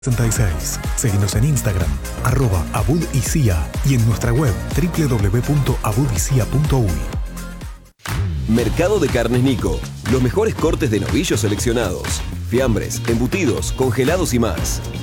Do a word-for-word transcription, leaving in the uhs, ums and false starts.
sesenta y seis. Seguinos en Instagram, arroba abudicia y en nuestra web doble u doble u doble u punto abudicia punto uy. Mercado de Carnes Nico. Los mejores cortes de novillos seleccionados. Fiambres, embutidos, congelados y más.